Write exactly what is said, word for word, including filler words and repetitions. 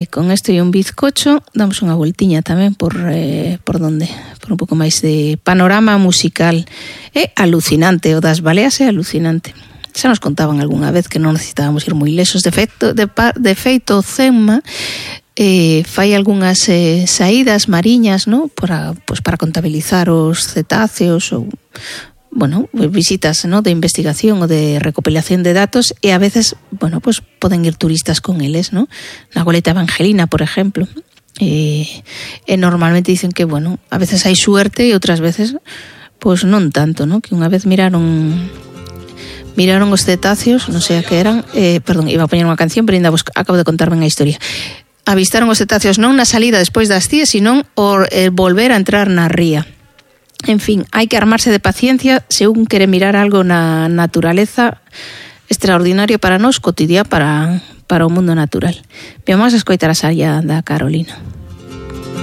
con isto e un bizcocho damos unha voltiña tamén por eh, por donde, por un pouco máis de panorama musical. É alucinante, o das baleas é alucinante. Xa nos contaban algunha vez que non necesitábamos ir moi lesos. De feito, de, de feito o CEMMA eh, fai algunhas eh, saídas mariñas, ¿no? para, pues, para contabilizar os cetáceos ou bueno, visitas, ¿no? de investigación ou de recopilación de datos, e a veces, bueno, pues poden ir turistas con eles, ¿no? Na goleta evangelina, por exemplo. E, e normalmente dicen que, bueno, a veces hai suerte e outras veces, pues non tanto, ¿no? Que unha vez miraron miraron os cetáceos, non sei a que eran, eh, perdón, iba a poñer unha canción, pero ainda vos acabo de contarme a historia. Avistaron os cetáceos non na salida despois das tías, sino o eh, volver a entrar na ría. En fin, hai que armarse de paciencia se un quere mirar algo na naturaleza extraordinario para nós, cotidiano para, para o mundo natural. Vamos a escoitar a saia da Carolina.